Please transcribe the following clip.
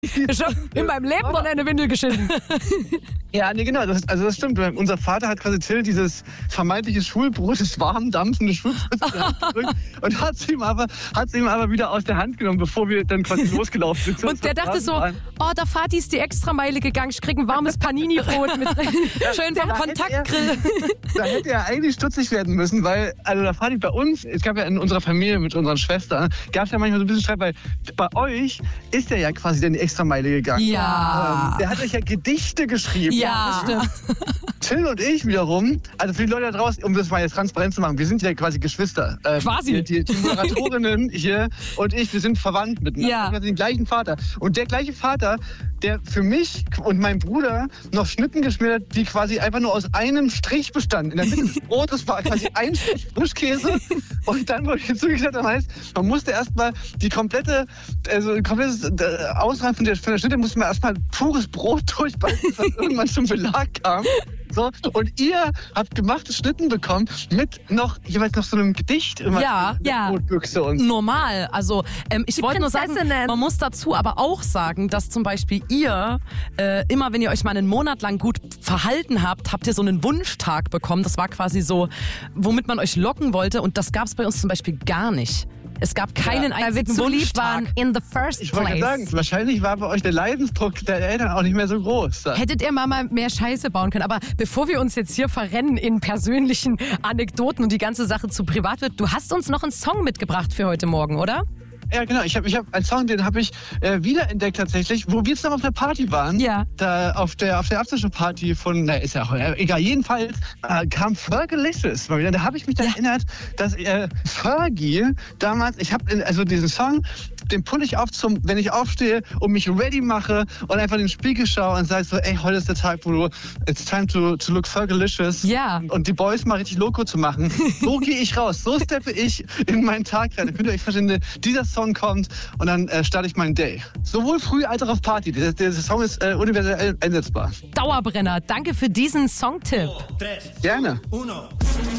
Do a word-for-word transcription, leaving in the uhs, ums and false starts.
In meinem Leben noch eine Windel geschissen. Ja, nee, genau. Das, also das stimmt. Unser Vater hat quasi Till dieses vermeintliche Schulbrot, das warm dampfende Schulbrot gedrückt und hat es ihm aber, hat's ihm aber wieder aus der Hand genommen, bevor wir dann quasi losgelaufen sind. Und der dachte so, oh, der Vati ist die Extrameile gegangen, ich krieg ein warmes Panini-Brot mit schön vom Kontaktgrill. Da hätte er eigentlich stutzig werden müssen, weil, also der Vati bei uns, es gab ja in unserer Familie mit unseren Schwestern, gab es ja manchmal so ein bisschen Streit, weil bei euch ist er ja quasi dann die Extrameile gegangen. Ja. Ähm, der hat euch ja Gedichte geschrieben. Ja, das stimmt. Till und ich wiederum, also für die Leute da draußen, um das mal jetzt transparent zu machen, wir sind ja quasi Geschwister. Äh, quasi. Die, die Moderatorinnen hier und ich, wir sind verwandt miteinander. Ja. Wir haben den gleichen Vater. Und der gleiche Vater, der für mich und meinen Bruder noch Schnitten geschmiert hat, die quasi einfach nur aus einem Strich bestanden. In der Mitte des Brotes war quasi ein Strich Frischkäse und dann wurde hinzugesetzt, das heißt, man musste erstmal die komplette, also komplettes äh, Ausreißen von der, von der Schnitte musste man erstmal pures Brot durchbeißen, was irgendwann zum Belag kam. So, und ihr habt gemachte Schnitten bekommen mit noch jeweils noch so einem Gedicht immer ja, in der ja. Brotbüchse und normal. Also ähm, ich wollte nur sagen, man muss dazu aber auch sagen, dass zum Beispiel ihr äh, immer, wenn ihr euch mal einen Monat lang gut verhalten habt, habt ihr so einen Wunschtag bekommen. Das war quasi so, womit man euch locken wollte, und das gab es bei uns zum Beispiel gar nicht. Es gab keinen ja, einzigen weil wir zu lieb waren Wunschtag. in the first ich wollte place. sagen, wahrscheinlich war bei euch der Leidensdruck der Eltern auch nicht mehr so groß. Hättet ihr mal mehr Scheiße bauen können. Aber bevor wir uns jetzt hier verrennen in persönlichen Anekdoten und die ganze Sache zu privat wird, du hast uns noch einen Song mitgebracht für heute Morgen, oder? Ja, genau. Ich habe ich hab einen Song, den habe ich äh, wiederentdeckt tatsächlich, wo wir zusammen auf der Party waren. Ja. Da auf der auf der Aftershow-Party von, na ist ja auch äh, egal. Jedenfalls äh, kam Fergalicious mal wieder. Da habe ich mich dann ja. erinnert, dass äh, Fergie damals, ich habe also diesen Song, den pulle ich auf zum, wenn ich aufstehe und mich ready mache und einfach in den Spiegel schaue und sage so, ey, heute ist der Tag, wo du, it's time to, to look Fergalicious. Ja. Und die Boys mal richtig loco zu machen. So gehe ich raus. So steppe ich in meinen Tag rein. Da könnt ihr euch verstehen, dieser Song kommt und dann äh, starte ich meinen Day. Sowohl früh als auch auf Party. Der, der Song ist äh, universell einsetzbar. Dauerbrenner. Danke für diesen Songtipp. Gerne. Uno.